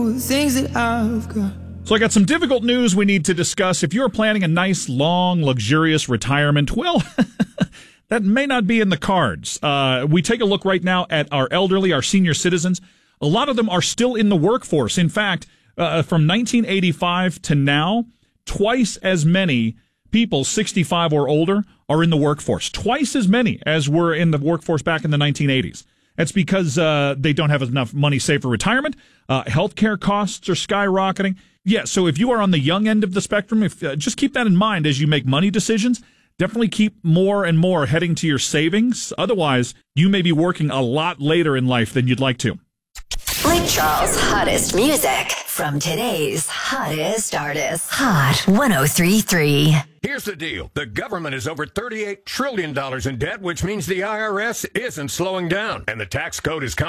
the things that I've got. So I got some difficult news we need to discuss. If you're planning a nice, long, luxurious retirement, well, that may not be in the cards. We take a look right now at our elderly, our senior citizens. A lot of them are still in the workforce. In fact, from 1985 to now, twice as many people 65 or older are in the workforce. Twice as many as were in the workforce back in the 1980s. That's because they don't have enough money saved for retirement. Healthcare costs are skyrocketing. Yeah, so if you are on the young end of the spectrum, just keep that in mind as you make money decisions. Definitely keep more and more heading to your savings. Otherwise, you may be working a lot later in life than you'd like to. Lake Charles' hottest music from today's hottest artists. Hot 103.3. Here's the deal. The government is over $38 trillion in debt, which means the IRS isn't slowing down. And the tax code is